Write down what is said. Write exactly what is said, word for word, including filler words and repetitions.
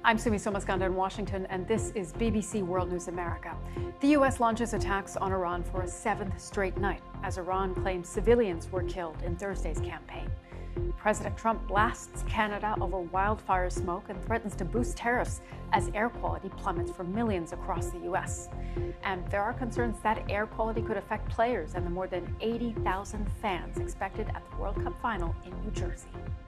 I'm Sumi Somaskanda in Washington, and this is B B C World News America. The U S launches attacks on Iran for a seventh straight night, as Iran claims civilians were killed in Thursday's campaign. President Trump blasts Canada over wildfire smoke and threatens to boost tariffs as air quality plummets for millions across the U S. And there are concerns that air quality could affect players and the more than eighty thousand fans expected at the World Cup final in New Jersey.